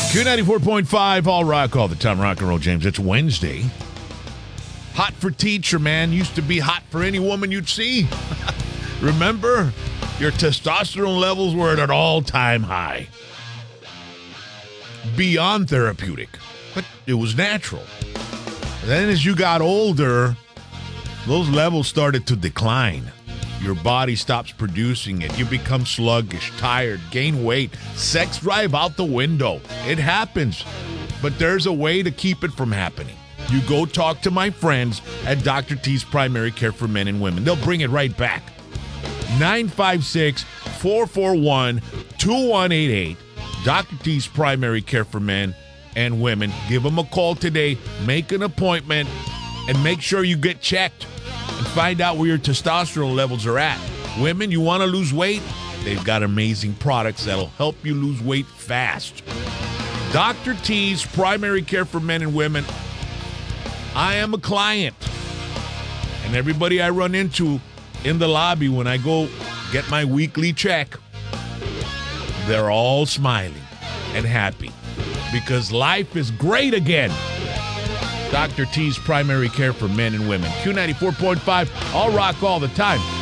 Q94.5, all rock all the time. Rock and roll, James. It's Wednesday. Hot for teacher, man. Used to be hot for any woman you'd see. Remember? Your testosterone levels were at an all-time high. Beyond therapeutic. But it was natural. Then as you got older, those levels started to decline. Your body stops producing it. You become sluggish, tired, gain weight, sex drive out the window. It happens. But there's a way to keep it from happening. You go talk to my friends at Dr. T's Primary Care for Men and Women. They'll bring it right back. 956-441-2188. Dr. T's Primary Care for Men and Women. Give them a call today. Make an appointment and make sure you get checked and find out where your testosterone levels are at. Women, you want to lose weight? They've got amazing products that'll help you lose weight fast. Dr. T's Primary Care for Men and Women. I am a client. And everybody I run into in the lobby when I go get my weekly check, they're all smiling and happy because life is great again. Dr. T's Primary Care for Men and Women. Q94.5, all rock all the time.